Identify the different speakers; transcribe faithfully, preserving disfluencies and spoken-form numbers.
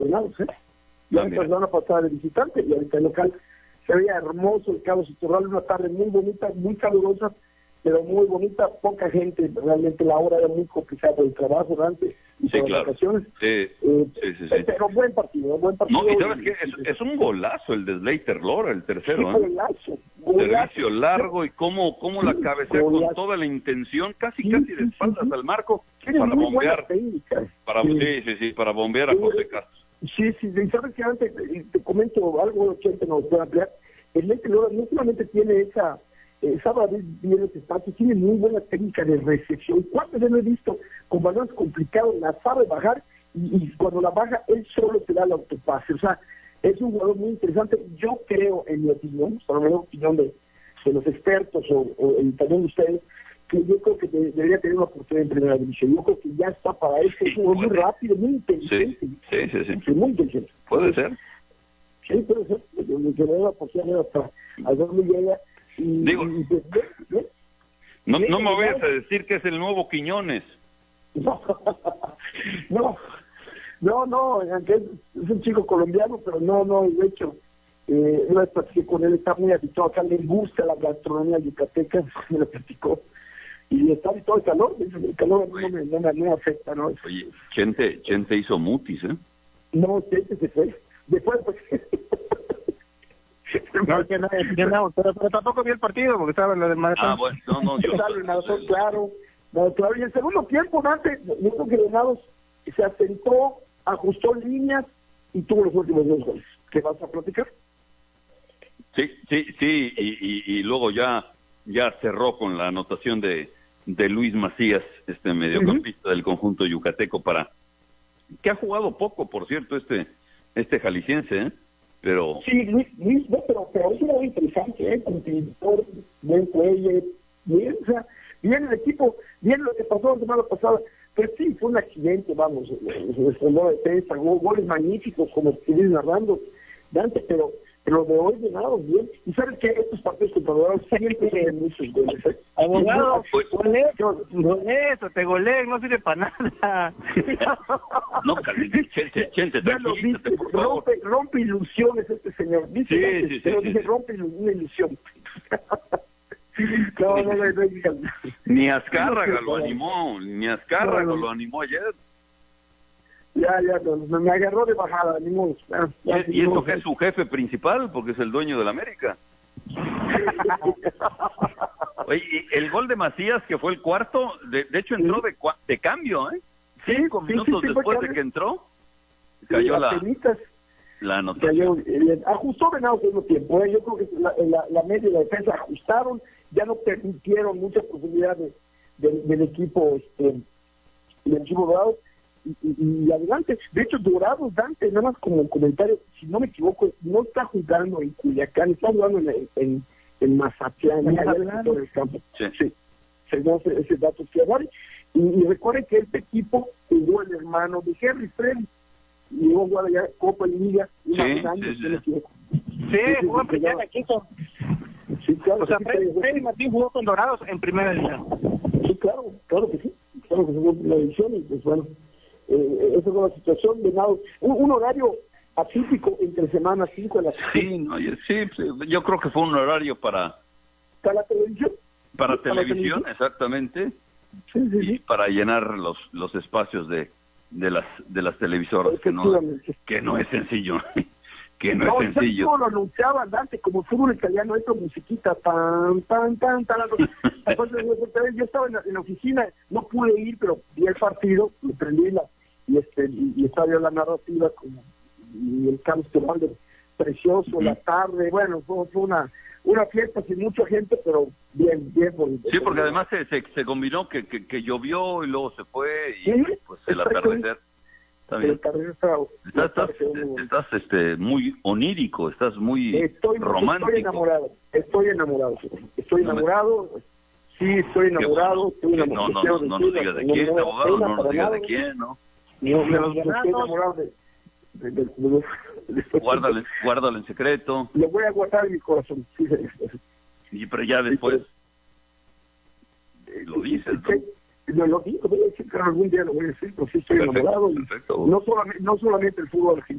Speaker 1: Venados, ¿eh? Ya
Speaker 2: Ah,
Speaker 1: esta semana pasada de visitante y ahorita el local. Se veía hermoso el Cabo Citurral, una tarde muy bonita, muy calurosa, pero muy bonita, poca gente, realmente la hora era muy complicada por el trabajo antes y
Speaker 2: Sí,
Speaker 1: por
Speaker 2: claro.
Speaker 1: las vacaciones.
Speaker 2: Sí,
Speaker 1: Eh,
Speaker 2: sí, sí, sí.
Speaker 1: Pero buen partido, buen partido.
Speaker 2: No, y sabes qué, es, es un golazo el de Slater Lora, el tercero, ¿eh?
Speaker 1: Golazo, golazo.
Speaker 2: Servicio largo y cómo, cómo la cabecea con
Speaker 1: Golazo.
Speaker 2: toda la intención, casi
Speaker 1: Sí,
Speaker 2: casi
Speaker 1: sí,
Speaker 2: de
Speaker 1: sí,
Speaker 2: espaldas
Speaker 1: sí.
Speaker 2: al marco,
Speaker 1: Tiene
Speaker 2: para
Speaker 1: muy buena
Speaker 2: bombear,
Speaker 1: técnica.
Speaker 2: para,
Speaker 1: Sí.
Speaker 2: sí, sí, sí, para bombear a
Speaker 1: Sí,
Speaker 2: José Castro.
Speaker 1: Sí, sí, y sabes que antes, y te comento algo que antes nos puede ampliar, el Slater Lora no solamente tiene esa, eh, sabe abrir bien los espacios, tiene muy buena técnica de recepción. ¿Cuántas veces lo he visto con balones complicados, la sabe bajar y, y cuando la baja él solo te da el autopase? O sea, es un jugador muy interesante. Yo creo, en mi opinión, por lo menos opinión de, de los expertos o, o el también de ustedes, que yo creo que de, debería tener una oportunidad en primera división. Yo creo que ya está para eso. Es un jugador muy rápido, muy inteligente.
Speaker 2: Sí, sí, sí, sí.
Speaker 1: Sí, muy inteligente.
Speaker 2: Puede ser.
Speaker 1: Sí, puede ser. Que le da la posibilidad hasta a dos mil llega. Y,
Speaker 2: Digo,
Speaker 1: y, pues, ¿ves? ¿ves?
Speaker 2: No, no me vayas a decir que es el nuevo Quiñones.
Speaker 1: No, no, no, no, aunque es, es un chico colombiano, pero no, no, de hecho, eh, una vez platiqué con él, está muy habituado acá, le gusta la gastronomía yucateca, me lo platicó, y está habituado al calor, dice, el calor a mí no me, no, me, no me afecta, ¿no?
Speaker 2: Oye, Chente, Chente hizo mutis, ¿eh?
Speaker 1: No, Chente se fue, después, pues...
Speaker 3: No, que no, que no, pero, pero tampoco vi el partido porque estaba en lo del maratón.
Speaker 2: Ah, bueno, no, no, yo...
Speaker 1: Claro, el maratón, claro, no, claro, y el segundo tiempo, Dante, yo creo que Venados se asentó, ajustó líneas y tuvo los últimos dos goles. ¿Qué vas a platicar?
Speaker 2: Sí, sí, sí, y, y, y luego ya ya cerró con la anotación de, de Luis Macías, este mediocampista uh-huh. del conjunto yucateco, para que ha jugado poco, por cierto, este este jalisciense, ¿eh? Pero...
Speaker 1: Sí, Luis, Luis no, pero, pero es muy interesante, ¿eh? Competidor, buen cuello, bien, o sea, bien el equipo, bien lo que pasó la semana pasada, pero sí, fue un accidente, vamos, se desfondó la defensa, goles magníficos, como estoy narrando, Dante, pero, pero de hoy de nada, bien, y sabes que estos partidos contra Dorados siempre tienen muchos goles, ¿eh?
Speaker 3: Abogado, goleen, goleen, te goleen, no sirve para nada.
Speaker 2: No, Chente, Chente,
Speaker 1: ya lo viste, rompe, rompe ilusiones este señor, dice,
Speaker 2: sí,
Speaker 1: antes,
Speaker 2: sí, sí,
Speaker 1: pero
Speaker 2: sí,
Speaker 1: dice,
Speaker 2: sí.
Speaker 1: rompe una ilusión. no, no, no, no, no,
Speaker 2: ni Azcárraga lo animó, ni Azcárraga
Speaker 1: no, no.
Speaker 2: lo animó ayer.
Speaker 1: Ya, ya, no, me agarró de bajada, ni modo. Ya, ya,
Speaker 2: ¿Y, y
Speaker 1: no,
Speaker 2: eso que es su jefe principal? Porque es el dueño de la América. Oye, y el gol de Macías, que fue el cuarto, de, de hecho entró de, de cambio, ¿eh? Cinco
Speaker 1: sí,
Speaker 2: minutos
Speaker 1: sí, sí,
Speaker 2: después de que entró, cayó
Speaker 1: sí,
Speaker 2: la,
Speaker 1: penitas,
Speaker 2: la anotación.
Speaker 1: cayó, eh, ajustó Venados en un tiempo, ¿eh? Yo creo que la, la, la media y la defensa ajustaron, ya no permitieron mucha profundidad de, de, del equipo, este, del equipo Dorado. Y, y, y adelante, de hecho Dorados, Dante, nada más como comentario, si no me equivoco, no está jugando en Culiacán, está jugando en, en, en Mazatlán, en el campo.
Speaker 2: Sí,
Speaker 1: sí, según ese, ese dato que vale. Y, y recuerden que este equipo jugó el hermano de Henry Freddy, y llegó a jugar allá Copa y Liga, y
Speaker 2: sí,
Speaker 1: más años,
Speaker 2: sí,
Speaker 1: si no me equivoco.
Speaker 3: Sí, jugó en primera, Quito.
Speaker 1: Sí, claro.
Speaker 3: O sea,
Speaker 1: sí,
Speaker 3: Freddy, Freddy Martín jugó con Dorados en primera liga.
Speaker 1: Sí, claro, claro que sí, claro que jugó en la división, y pues bueno. Eh, esa es una situación de nada, un, un horario atípico entre semanas, cinco de la tarde.
Speaker 2: Sí, no, sí, sí, yo creo que fue un horario para
Speaker 1: para la televisión.
Speaker 2: Para
Speaker 1: sí,
Speaker 2: televisión,
Speaker 1: para
Speaker 2: exactamente,
Speaker 1: sí, sí,
Speaker 2: y
Speaker 1: sí.
Speaker 2: para llenar los los espacios de de las de las televisoras, que no que no es sencillo, que no, no es sencillo.
Speaker 1: No, lo anunciaba Dante como fútbol italiano, esto musiquita tan tan tan tan. Entonces, yo estaba en la, en la oficina, no pude ir, pero vi el partido, me prendí la y este y, y estaba yo la narrativa como y el campo de precioso, uh-huh. La tarde, bueno, fue, fue una una fiesta sin mucha gente, pero bien, bien bonito.
Speaker 2: Sí, porque además se, se, se combinó que, que, que llovió y luego se fue y ¿sí? Pues el atardecer. Está bien.
Speaker 1: El atardecer está,
Speaker 2: estás, estás, estás este, muy onírico, estás muy
Speaker 1: estoy,
Speaker 2: romántico.
Speaker 1: Estoy enamorado, estoy enamorado, estoy enamorado, sí, estoy enamorado. Estoy enamorado
Speaker 2: no, no, no, no nos digas de quién, abogado, no nos digas de quién, ¿no?
Speaker 1: No, no, estoy enamorado de... De, de, de, de, de,
Speaker 2: guárdalo, guárdalo en secreto.
Speaker 1: Lo voy a guardar en mi corazón. Sí, sí, sí.
Speaker 2: Y pero ya después sí, pero, lo dices, ¿no?
Speaker 1: Sí, lo, lo digo, voy a decir que algún día lo voy a decir, pero sí estoy perfecto, enamorado. Perfecto. No solamente, no solamente el fútbol argentino.